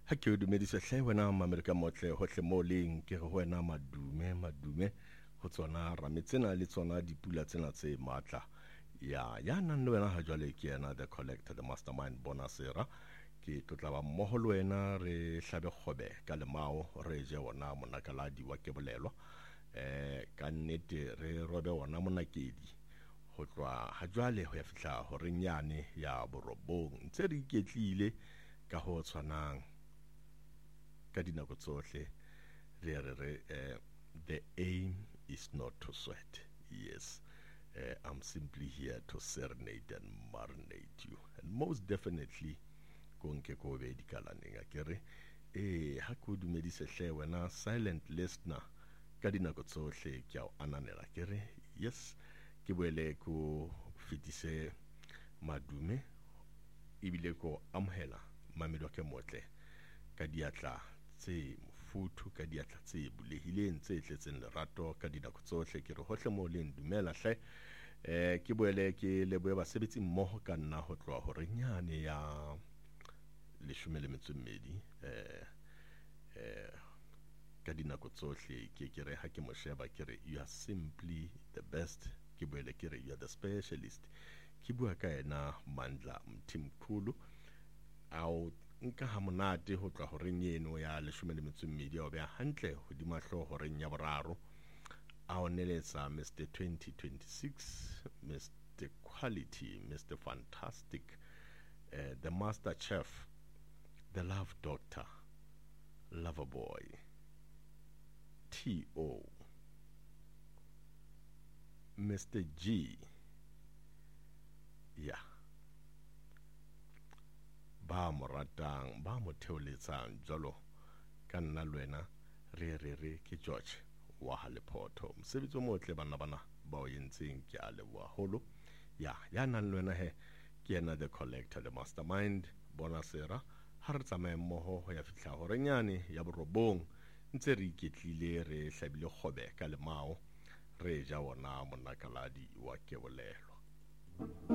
ha ke o dumedisa hle wena mameleka motle hohle mo leng ke re wena madume ho tsona rametsena le tsona dipula tsena tse matla ya nang le wena ha jwale ke yena the collector the mastermind Bonasera ke tlotla ba mmoho le wena re hlabe kgobe ka lemao re je wona monakaladi wa kebolelwa ka nnete re robe wona monakedi ho tloa ha jwale ho ya fihla ho renyane ya borobong ntse re iketlile ka ho tshwanang ka dinako tsohle the aim is not to sweat. Yes, I'm simply here to serenade and marinate you, and most definitely konke ko be dikalaneng akere ha ko dumedise hle wena silent listener ka dinako tsohle ke a ananela kere yes ke boele ko fitise madume ibile ko amhela mamelwa ke motle ka diatla tse mofuthu ka diatla tse bulehileng tse tletseng lerato ka dinako tsohle ke re hohle mo leng dumela hle ke boele ke leboe basebetsi mmoho ka nna ho tloa ho renyane ya 12 ka dinako tsohle ke re ha ke mo sheba ke re you are simply the best ke boele ke re you are the specialist ke bua ka ena Mandla Mthimkhulu ao nka ha monate ho tloa ho reng eno ya 12 o bea hantle hodima hloho reng ya boraro a o neletsa Mr 2026 Mr Quality Mr Fantastic the Master Chef the Love Doctor Loverboy T.O. Mr G yeah ba mo ratang ba mo theoletsang jalo ka nna lwena re ke George wa Halephoto mosebetsi o motle bana ba o yentseng ke a leboha holo ya nang lwena he ke yena the collector the mastermind Bonasera ha re tsamaye mmoho ho ya fihla ho renyane ya borobong ntse re iketlile re hlabile kgobe ka lemao re ja wona monakaladi wa kebolelwa